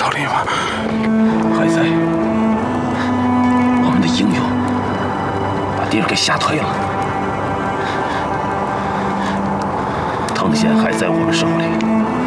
少林吗？ 还在。我们的英勇把敌人给吓退了。藤县还在我们手里。